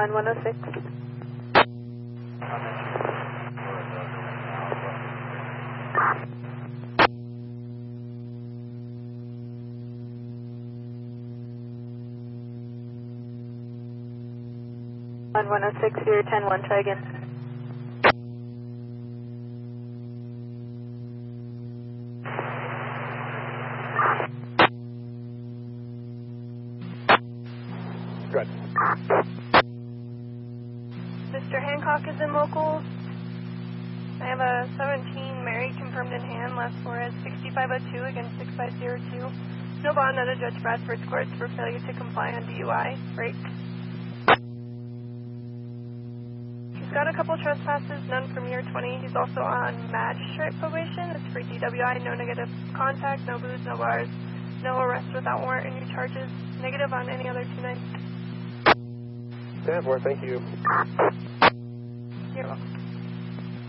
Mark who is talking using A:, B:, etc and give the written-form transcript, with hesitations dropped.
A: 9106. On 106, you're 10-1, try again.
B: Good.
C: Mr. Hancock is in locals. I have a 17 Mary confirmed in hand, last four is 6502 against 6502. No bond out of Judge Bradford's courts for failure to comply on DUI. Break. He's got a couple trespasses, none from year 20. He's also on magistrate probation. It's for DWI, no negative contact, no booze, no bars, no arrest without warrant, and new charges. Negative on any other 2 nights.
B: 10-4, thank you.